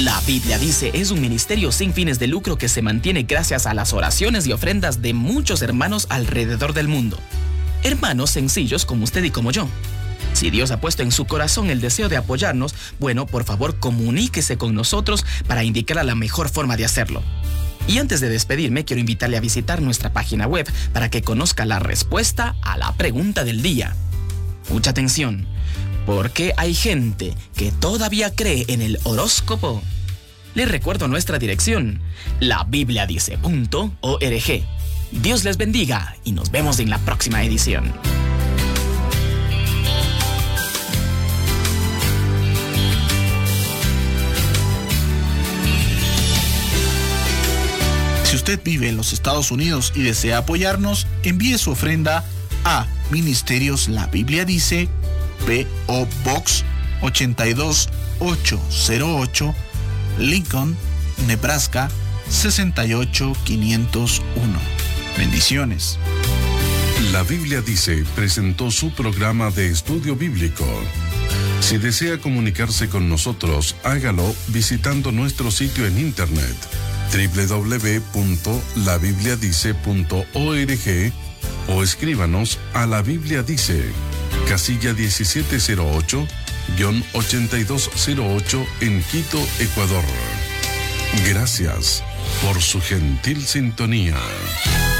La Biblia Dice es un ministerio sin fines de lucro que se mantiene gracias a las oraciones y ofrendas de muchos hermanos alrededor del mundo. Hermanos sencillos como usted y como yo. Si Dios ha puesto en su corazón el deseo de apoyarnos, bueno, por favor comuníquese con nosotros para indicar la mejor forma de hacerlo. Y antes de despedirme, quiero invitarle a visitar nuestra página web para que conozca la respuesta a la pregunta del día. Mucha atención. ¿Por qué hay gente que todavía cree en el horóscopo? Les recuerdo nuestra dirección, labibliadice.org. Dios les bendiga y nos vemos en la próxima edición. Si usted vive en los Estados Unidos y desea apoyarnos, envíe su ofrenda a Ministerios La Biblia Dice, P.O. Box 82808, Lincoln, Nebraska 68501. Bendiciones. La Biblia Dice presentó su programa de estudio bíblico. Si desea comunicarse con nosotros, hágalo visitando nuestro sitio en internet www.labibliadice.org o escríbanos a La Biblia Dice, casilla 1708-8208 en Quito, Ecuador. Gracias por su gentil sintonía.